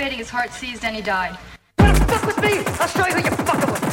his heart seized and he died. Wanna fuck with me? I'll show you who you're fucking with.